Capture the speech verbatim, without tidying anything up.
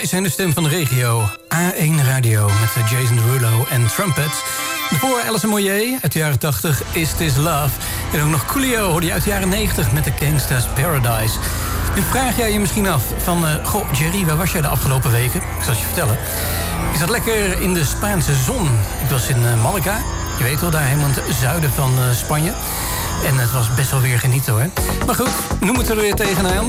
Wij zijn de stem van de regio. A één Radio met Jason Derulo en Trumpet. Daarvoor Alison Moyet uit de jaren tachtig, Is This Love. En ook nog Coolio hoorde je uit de jaren negentig met de Gangsta's Paradise. Nu vraag jij je misschien af van... Uh, goh, Jerry, waar was jij de afgelopen weken? Ik zal het je vertellen. Ik zat lekker in de Spaanse zon. Ik was in uh, Malaga. Je weet wel, daar helemaal in het zuiden van uh, Spanje. En het was best wel weer genieten hoor. Maar goed, noem het er weer tegenaan.